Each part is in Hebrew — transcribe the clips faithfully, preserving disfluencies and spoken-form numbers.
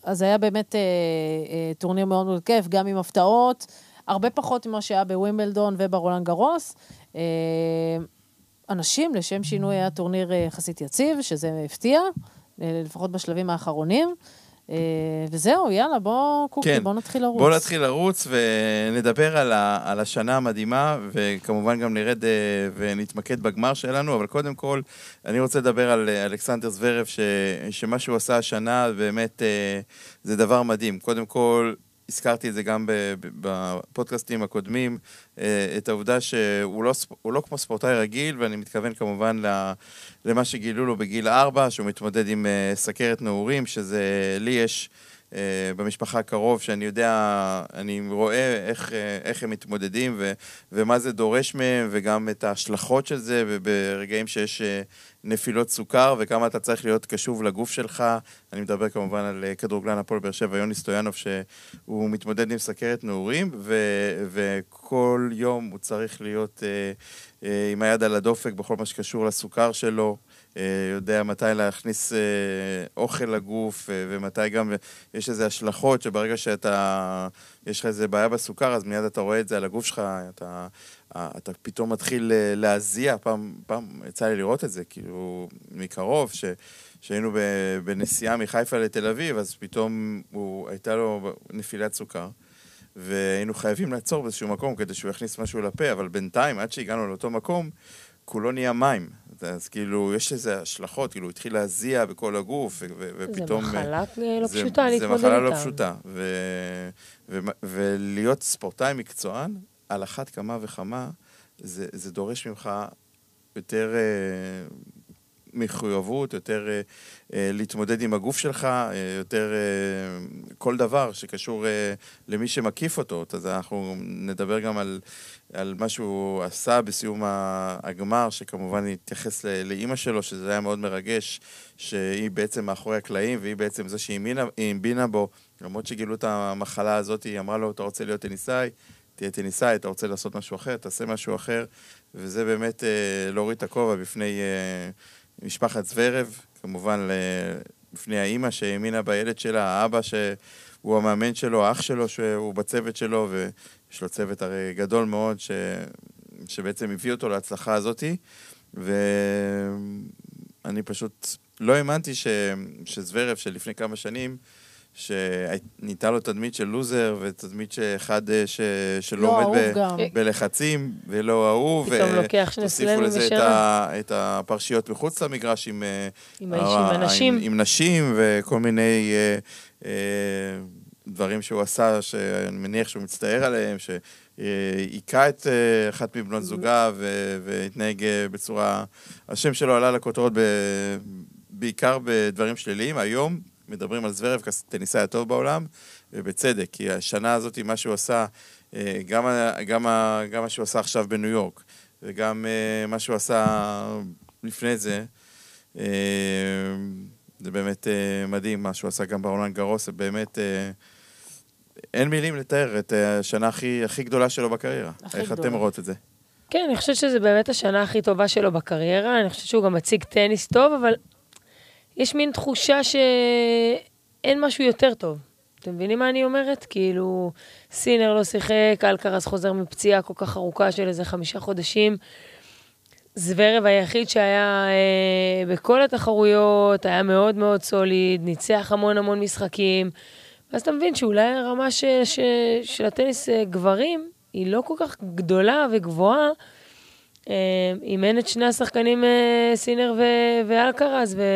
אז היה באמת אה, אה, טורניר מאוד מאוד כיף, גם עם הפתעות, הרבה פחות ממה שהיה בווימבלדון וברולנד גרוס. אה, אנשים, לשם שינוי היה טורניר יחסית יציב, שזה הפתיע, לפחות בשלבים האחרונים. וזהו, יאללה, בוא קוקי, כן. בוא נתחיל לרוץ. בוא נתחיל לרוץ ונדבר על, ה, על השנה המדהימה, וכמובן גם נרד ונתמקד בגמר שלנו, אבל קודם כל, אני רוצה לדבר על אלכסנדר זוורב, ש, שמה שהוא עשה השנה, באמת זה דבר מדהים. קודם כל, הזכרתי את זה גם בפודקאסטים הקודמים, את העובדה שהוא לא, הוא לא כמו ספורטאי רגיל, ואני מתכוון כמובן למה שגילו לו בגיל ארבע, שהוא מתמודד עם סכרת נעורים, שזה לי יש במשפחה קרוב, שאני יודע, אני רואה איך, איך הם מתמודדים, ו, ומה זה דורש מהם, וגם את ההשלכות של זה, וברגעים שיש נפילות סוכר, וכמה אתה צריך להיות קשוב לגוף שלך. אני מדבר כמובן על כדורגלן הפועל באר שבע, יוני סטויאנוב, שהוא מתמודד עם סכרת נעורים, ו, וכל יום הוא צריך להיות אה, אה, עם היד על הדופק בכל מה שקשור לסוכר שלו, אה, יודע מתי להכניס אה, אוכל לגוף, אה, ומתי גם יש איזה השלכות, שברגע שאתה, יש לך איזה בעיה בסוכר, אז מיד אתה רואה את זה על הגוף שלך, אתה... אתה פתאום מתחיל להזיע, פעם, פעם יצא לי לראות את זה, כאילו מקרוב, ש, שהיינו בנסיעה מחיפה לתל אביב, אז פתאום הוא, הייתה לו נפילת סוכר, והיינו חייבים לעצור באיזשהו מקום כדי שהוא יכניס משהו לפה, אבל בינתיים, עד שהגענו לאותו מקום, כולו נהיה מים. אז כאילו, יש איזה השלכות, כאילו, הוא התחיל להזיע בכל הגוף, ו- ו- ופתאום... זה מחלה לא זה, פשוטה להתמודד איתה. זה מחלה לא פשוטה, ו- ו- ולהיות ספורטאי מקצוען, על אחת כמה וכמה, זה, זה דורש ממך יותר אה, מחויבות, יותר אה, אה, להתמודד עם הגוף שלך, אה, יותר אה, כל דבר שקשור אה, למי שמקיף אותו. אז אנחנו נדבר גם על, על מה שהוא עשה בסיום הגמר, שכמובן התייחס לאמא שלו, שזה היה מאוד מרגש, שהיא בעצם מאחורי הקלעים, והיא בעצם זה שהיא המבינה בו, למרות שגילו את המחלה הזאת, היא אמרה לו, אתה רוצה להיות טניסאי? תהיה טניסאי, אתה רוצה לעשות משהו אחר, תעשה משהו אחר, וזה באמת אה, להוריד את הכובע בפני אה, משפחת זוורב, כמובן בפני האמא שהאמינה בילד שלה, האבא שהוא המאמן שלו, האח שלו שהוא בצוות שלו, ויש לו צוות הרי גדול מאוד ש, שבעצם הביא אותו להצלחה הזאת, ואני פשוט לא האמנתי ש, שזוורב שלפני כמה שנים, שניתה לו תדמית של לוזר, ותדמית שאחד ש... שלא לא עומד ב... גם. בלחצים, ולא אהוב, ותוסיפו לזה את, ה... את הפרשיות מחוץ למגרש עם, עם, ה... עם, אנשים. עם, עם נשים, וכל מיני אה, אה, דברים שהוא עשה, שאני מניח שהוא מצטער עליהם, שהיכה את אה, אחת מבנות זוגה, ו... והתנהג בצורה... השם שלו עלה לכותרות ב... בעיקר בדברים שליליים. היום מדברים על זוורב כטניסאי הטוב בעולם, ובצדק, כי השנה הזאת, מה שהוא עשה, גם, גם, גם מה שהוא עשה עכשיו בניו יורק, וגם מה שהוא עשה לפני זה, זה באמת מדהים, מה שהוא עשה גם ברולנד גרוס, זה באמת, אין מילים לתאר את השנה הכי, הכי גדולה שלו בקריירה. איך גדולה. אתם רואות את זה? כן, אני חושבת שזה באמת השנה הכי טובה שלו בקריירה, אני חושבת שהוא גם מציג טניס טוב, אבל יש מין תחושה שאין משהו יותר טוב. אתם מבינים מה אני אומרת? כאילו, סינר לא שיחק, אלקרז חוזר מפציעה כל כך ארוכה של איזה חמישה חודשים. זוורב היחיד שהיה אה, בכל התחרויות, היה מאוד מאוד סוליד, ניצח המון המון משחקים. ואז אתה מבין שאולי הרמה ש, ש, של הטניס גברים היא לא כל כך גדולה וגבוהה, אה, אימן את שני השחקנים אה, סינר ו- ואלקרז, ו...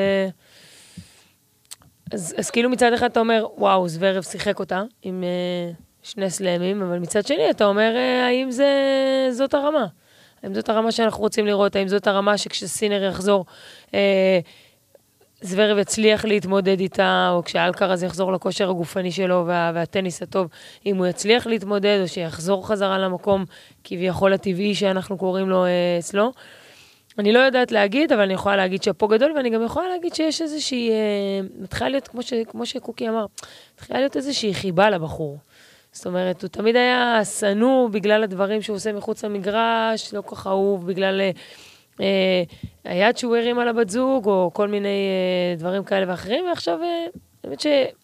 אז, אז כאילו מצד אחד אתה אומר, וואו, זוורב שיחק אותה עם uh, שני סלמים, אבל מצד שני אתה אומר, uh, האם זה, זאת הרמה? האם זאת הרמה שאנחנו רוצים לראות? האם זאת הרמה שכשסינר יחזור, uh, זוורב יצליח להתמודד איתה, או כשאלקרז יחזור לכושר הגופני שלו וה, והטניס הטוב, אם הוא יצליח להתמודד, או שיחזור חזרה למקום כביכול הטבעי שאנחנו קוראים לו uh, אצלו. אני לא יודעת להגיד, אבל אני יכולה להגיד שאפו גדול, ואני גם יכולה להגיד שיש איזושהי, אה, מתחילה להיות, כמו, ש, כמו שקוקי אמר, מתחילה להיות איזושהי חיבה לבחור. זאת אומרת, הוא תמיד היה סנוע בגלל הדברים שהוא עושה מחוץ למגרש, לא כל כך אהוב, בגלל אה, אה, היד שהוא הרים על הבת זוג, או כל מיני אה, דברים כאלה ואחרים, ועכשיו, אה, באמת